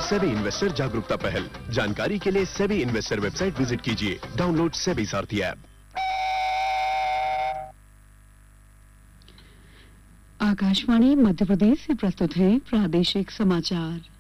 SEBI investor जागरूकता पहल। जानकारी के लिए सेबी इन्वेस्टर वेबसाइट विजिट कीजिए। डाउनलोड सेबी सारथी ऐप। आकाशवाणी मध्य प्रदेश से प्रस्तुत है प्रादेशिक समाचार।